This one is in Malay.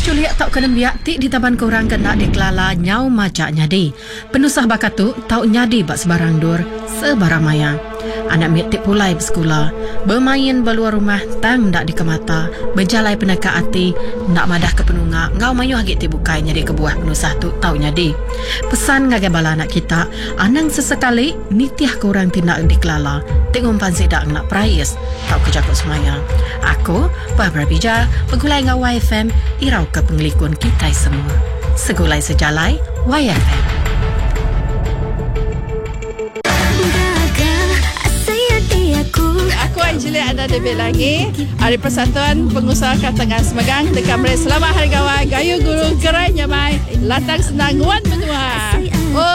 culiak tak kena biak ti di taban korang kena dikelala nyau majak nyadi. Penusah bakatu tau nyadi bak sebarang dur sebarang maya. Anak miak tik pulai bersekolah, bermain beluar rumah tang ndak dikemata, berjalai peneka hati, ndak madah ke penunga, ngau mayuh agak ti bukai nyadi kebuah penusah tu tau nyadi. Pesan ngagai bala anak kita, anang sesekali nitiah korang tindak dikelala, tengok pansi dak nak prayes, tau kejakut semaya. Aku, Barbara Bija, pegulai ngau YFM, irau ke penglikun kita semua. Segulai sejalai, YFM. Aku Angelia ada debit lagi. Hari Persatuan Pengusaha Katangan Semegang dekat Selamat Hari Kawan. Gayu Guru Gerai Nyamai. Latang senang wan menua.